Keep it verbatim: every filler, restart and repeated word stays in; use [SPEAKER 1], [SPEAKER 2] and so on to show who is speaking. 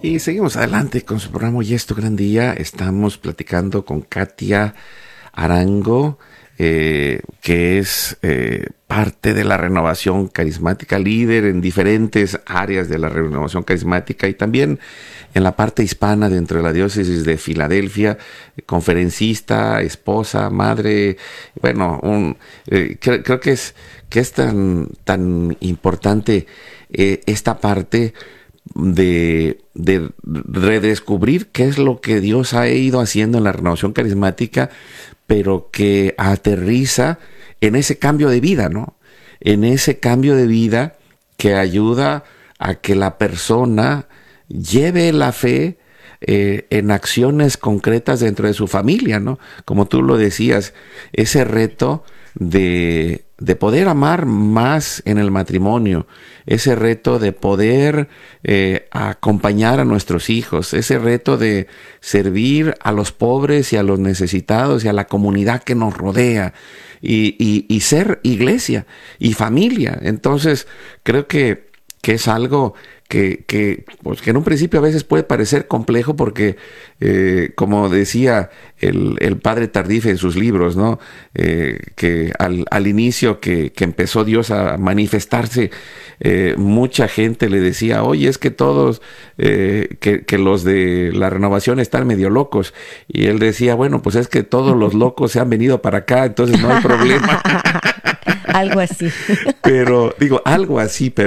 [SPEAKER 1] Y seguimos adelante con su programa Hoy es tu gran día. Estamos platicando con Katia Arango, eh, que es eh, parte de la renovación carismática, líder en diferentes áreas de la renovación carismática y también en la parte hispana dentro de la diócesis de Filadelfia, conferencista, esposa, madre. Bueno, un, eh, creo, creo que es que es tan, tan importante eh, esta parte de, de redescubrir qué es lo que Dios ha ido haciendo en la renovación carismática, pero que aterriza en ese cambio de vida, ¿no? En ese cambio de vida que ayuda a que la persona lleve la fe eh, en acciones concretas dentro de su familia, ¿no? Como tú lo decías, ese reto de, de poder amar más en el matrimonio, ese reto de poder eh, acompañar a nuestros hijos, ese reto de servir a los pobres y a los necesitados y a la comunidad que nos rodea y, y, y ser iglesia y familia. Entonces, creo que, que es algo que, que, pues, que en un principio a veces puede parecer complejo porque, eh, como decía el, el padre Tardif en sus libros, ¿no? Eh, que al, al inicio que, que empezó Dios a manifestarse, eh, mucha gente le decía, oye, es que todos, eh, que, que los de la renovación están medio locos. Y él decía, bueno, pues es que todos los locos se han venido para acá, entonces no hay problema.
[SPEAKER 2] Algo así.
[SPEAKER 1] Pero, digo, algo así, pero